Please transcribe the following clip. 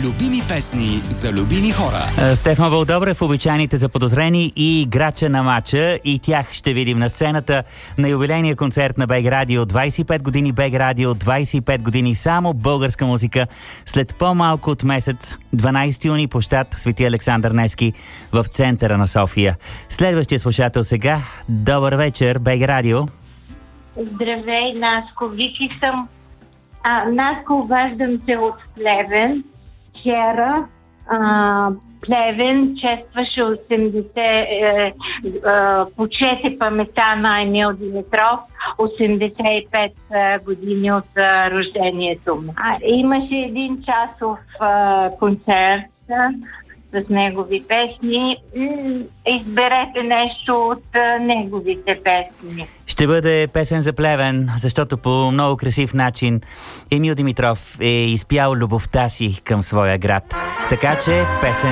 Любими песни за любими хора. Стефан Вълдобрев, обичайните заподозрени и играча на матча. И тях ще видим на сцената на юбилейния концерт на БЕГ Радио. 25 години БЕГ Радио, 25 години само българска музика. След по-малко от месец, 12 юни, площад Свети Александър Невски в центъра на София. Следващия слушател сега. Добър вечер, БЕГ Радио. Здравей, Наско. Вики съм. Наско, обаждам се от Плевен. Вчера Плевен честваше 80, почете памета на Емил Димитров, 85 години от рождението му. Имаше един часов концерт с негови песни. Изберете нещо от неговите песни. Ще бъде песен за Плевен, защото по много красив начин Емил Димитров е изпял любовта си към своя град. Така че песен